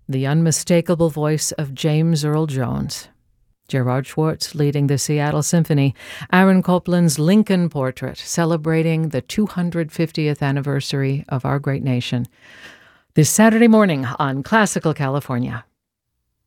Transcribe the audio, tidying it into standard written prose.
the unmistakable voice of James Earl Jones. Gerard Schwartz leading the Seattle Symphony. Aaron Copland's Lincoln Portrait, celebrating the 250th anniversary of our great nation. This Saturday morning on Classical California.